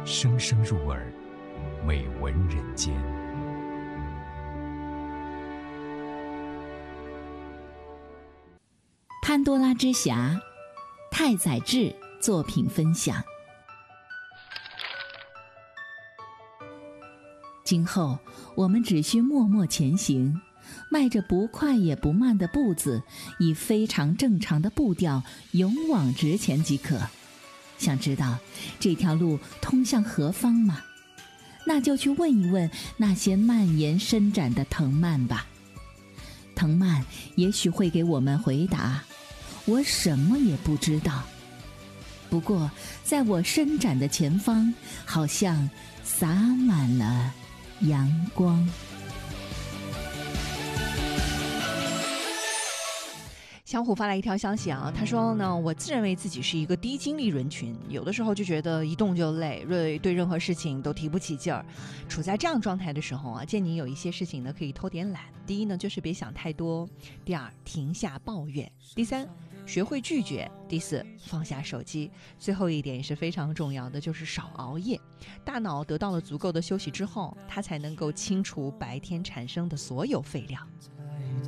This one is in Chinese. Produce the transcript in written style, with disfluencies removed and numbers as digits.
声声入耳，美闻人间。 潘多拉之匣，太宰治作品分享。今后我们只需默默前行，迈着不快也不慢的步子，以非常正常的步调勇往直前即可。想知道这条路通向何方吗？那就去问一问那些蔓延伸展的藤蔓吧。藤蔓也许会给我们回答，我什么也不知道。不过在我伸展的前方，好像洒满了阳光。 小虎发来一条消息啊，他说呢，我自认为自己是一个低精力人群，有的时候就觉得一动就累，对任何事情都提不起劲儿。处在这样状态的时候啊，建议有一些事情呢可以偷点懒。第一呢，就是别想太多；第二，停下抱怨；第三，学会拒绝；第四，放下手机；最后一点也是非常重要的，就是少熬夜。大脑得到了足够的休息之后，它才能够清除白天产生的所有废料。